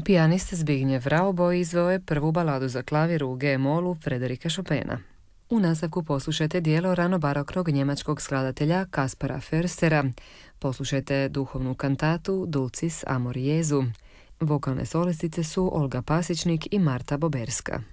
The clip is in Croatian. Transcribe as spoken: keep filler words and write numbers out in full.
Pijanist Zbignjev Rauboj izveo je prvu baladu za klavir u G-molu Frederika Chopina. U nastavku poslušajte dijelo ranobaroknog njemačkog skladatelja Kaspara Förstera. Poslušajte duhovnu kantatu Dulcis Amor Jesu. Vokalne solistice su Olga Pasičnik i Marta Boberska.